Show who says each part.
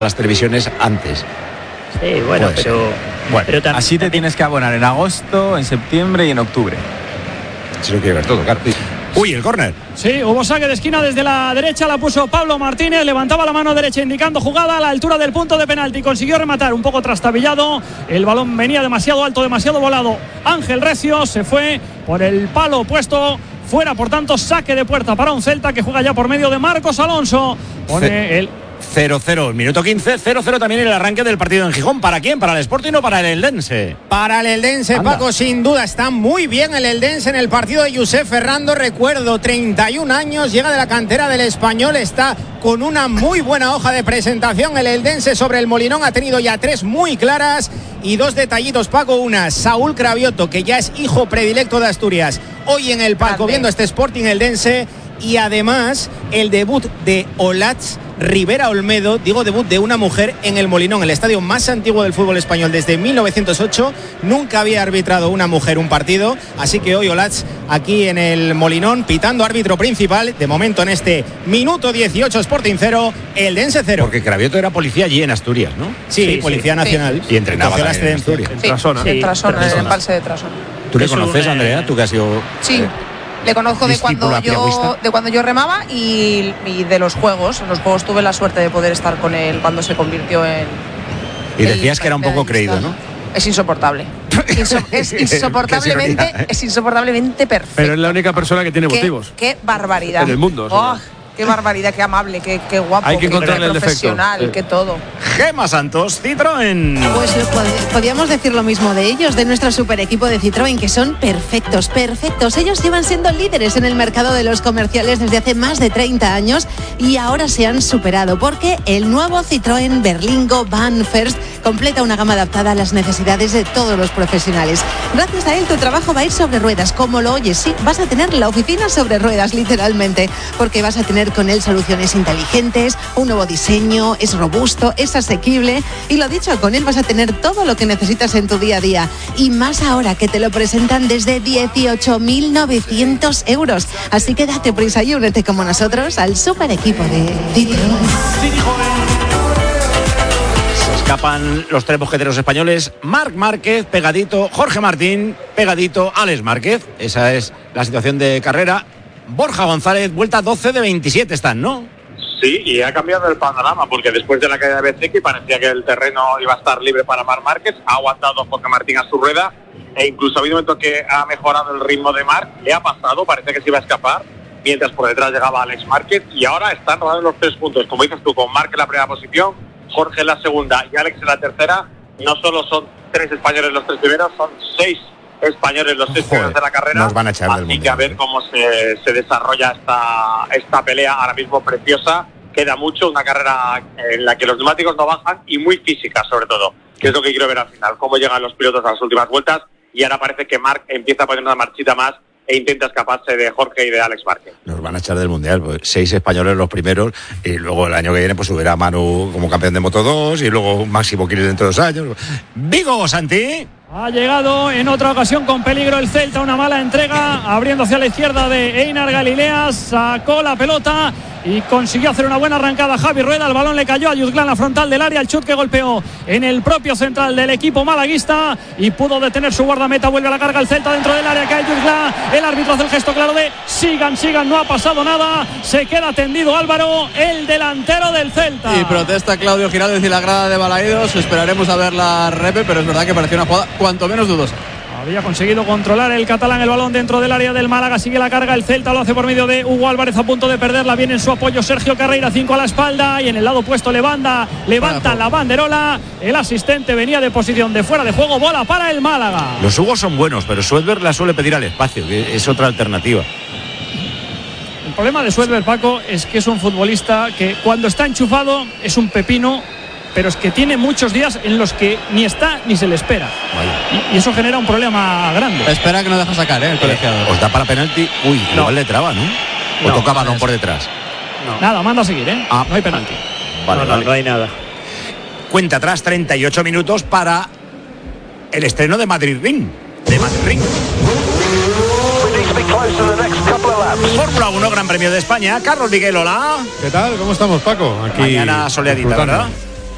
Speaker 1: las televisiones antes.
Speaker 2: Sí, bueno, pero
Speaker 3: así te tienes que abonar en agosto, en septiembre y en octubre.
Speaker 1: Si lo quiere ver todo, claro. Uy, el córner.
Speaker 4: Sí, hubo saque de esquina desde la derecha, la puso Pablo Martínez, levantaba la mano derecha indicando jugada a la altura del punto de penalti, consiguió rematar un poco trastabillado, el balón venía demasiado alto, demasiado volado. Ángel Recio se fue por el palo opuesto, fuera, por tanto, saque de puerta para un Celta que juega ya por medio de Marcos Alonso. Pone el
Speaker 1: 0-0, minuto 15, 0-0 también en el arranque del partido en Gijón. ¿Para quién? ¿Para el Sporting o para el Eldense?
Speaker 5: Para el Eldense, anda. Paco, sin duda está muy bien el Eldense en el partido de Josep Ferrando. Recuerdo, 31 años, llega de la cantera del Español, está con una muy buena hoja de presentación. El Eldense sobre el Molinón ha tenido ya 3 muy claras y 2 detallitos, Paco. Una, Saúl Cravioto, que ya es hijo predilecto de Asturias, hoy en el palco viendo este Sporting Eldense. Y además el debut de Olatz Rivera Olmedo, digo debut de una mujer en el Molinón, el estadio más antiguo del fútbol español desde 1908. Nunca había arbitrado una mujer un partido, así que hoy Olatz aquí en el Molinón, pitando árbitro principal, de momento en este minuto 18, Sporting 0, Eldense 0.
Speaker 1: Porque Cravioto era policía allí en Asturias, ¿no?
Speaker 5: Sí, policía nacional.
Speaker 1: Y entrenaba en Asturias.
Speaker 6: En Trasona. En Trasona, en el Embalse de Trasona.
Speaker 1: ¿Tú le conoces, Andrea? ¿Tú que has sido...?
Speaker 6: Sí. Le conozco de cuando yo remaba y de los juegos. En los juegos tuve la suerte de poder estar con él cuando se convirtió en...
Speaker 1: Y decías que era un poco creído, ¿no?
Speaker 6: Es insoportable. Es insoportablemente perfecto.
Speaker 7: Pero es la única persona que tiene motivos.
Speaker 6: Qué barbaridad.
Speaker 7: En el mundo.
Speaker 6: Qué barbaridad, qué amable, qué guapo,
Speaker 7: hay que encontrarle
Speaker 6: qué
Speaker 7: el
Speaker 6: profesional,
Speaker 7: defecto.
Speaker 6: qué todo.
Speaker 1: Gema Santos, Citroën.
Speaker 8: Pues podríamos decir lo mismo de ellos, de nuestro super equipo de Citroën, que son perfectos. Ellos llevan siendo líderes en el mercado de los comerciales desde hace más de 30 años y ahora se han superado porque el nuevo Citroën Berlingo Van First completa una gama adaptada a las necesidades de todos los profesionales. Gracias a él tu trabajo va a ir sobre ruedas, como lo oyes. Sí, vas a tener la oficina sobre ruedas, literalmente, porque vas a tener con él soluciones inteligentes, un nuevo diseño, es robusto, es asequible y lo dicho, con él vas a tener todo lo que necesitas en tu día a día y más ahora que te lo presentan desde 18.900 euros. Así que date prisa y únete como nosotros al super equipo de Citroën.
Speaker 1: Se escapan los 3 mosqueteros españoles: Marc Márquez, pegadito; Jorge Martín, pegadito; Alex Márquez. Esa es la situación de carrera. Borja González, vuelta 12 de 27 están, ¿no?
Speaker 9: Sí, y ha cambiado el panorama, porque después de la caída de Bezzecchi parecía que el terreno iba a estar libre para Marc Márquez. Ha aguantado Jorge Martín a su rueda, e incluso ha habido un momento que ha mejorado el ritmo de Marc, le ha pasado, parece que se iba a escapar, mientras por detrás llegaba Alex Márquez, y ahora están rodando los 3 puntos, como dices tú, con Marc en la primera posición, Jorge en la segunda y Alex en la tercera. No solo son 3 españoles los 3 primeros, son 6 españoles los 6 primeros de la carrera.
Speaker 1: Nos van a echar del
Speaker 9: así
Speaker 1: mundial,
Speaker 9: que a ver cómo se desarrolla esta pelea, ahora mismo preciosa. Queda mucho, una carrera en la que los neumáticos no bajan y muy física sobre todo, que es lo que quiero ver al final, cómo llegan los pilotos a las últimas vueltas, y ahora parece que Marc empieza a poner una marchita más e intenta escaparse de Jorge y de Alex Márquez.
Speaker 1: Nos van a echar del mundial, pues 6 españoles los primeros, y luego el año que viene pues subirá Manu como campeón de Moto2 y luego Máximo Quiles dentro de 2 años. Vigo, Santi.
Speaker 4: Ha llegado en otra ocasión con peligro el Celta, una mala entrega, abriendo hacia la izquierda de Einar Galilea, sacó la pelota y consiguió hacer una buena arrancada Javi Rueda. El balón le cayó a Yuzglán, la frontal del área, el chut que golpeó en el propio central del equipo malaguista y pudo detener su guardameta. Vuelve a la carga el Celta dentro del área, cae Yuzglán, el árbitro hace el gesto claro de sigan, no ha pasado nada, se queda tendido Álvaro, el delantero del Celta.
Speaker 10: Y protesta Claudio Giraldez y la grada de Balaídos. Esperaremos a ver la repe, pero es verdad que pareció una jugada cuanto menos dudosa.
Speaker 4: Había conseguido controlar el catalán el balón dentro del área del Málaga, sigue la carga el Celta, lo hace por medio de Hugo Álvarez, a punto de perderla, viene en su apoyo Sergio Carreira, 5 a la espalda y en el lado opuesto levanta la banderola, el asistente venía de posición de fuera de juego, bola para el Málaga.
Speaker 1: Los Hugos son buenos, pero Suedberg la suele pedir al espacio, que es otra alternativa.
Speaker 4: El problema de Suedberg, Paco, es que es un futbolista que cuando está enchufado es un pepino, pero es que tiene muchos días en los que ni está ni se le espera. Y eso genera un problema grande.
Speaker 10: Espera que no deja sacar, el colegiado.
Speaker 1: Os da para penalti. Uy, no. Igual le traba, ¿no? O no, toca balón por detrás.
Speaker 4: No. Nada, manda a seguir, ¿eh? No hay penalti.
Speaker 1: Vale.
Speaker 2: No hay nada.
Speaker 1: Cuenta atrás, 38 minutos para el estreno de Madrid Ring. Fórmula 1, Gran Premio de España. Carlos Miguel, hola.
Speaker 11: ¿Qué tal? ¿Cómo estamos, Paco? Aquí
Speaker 1: mañana soleadita, ¿verdad?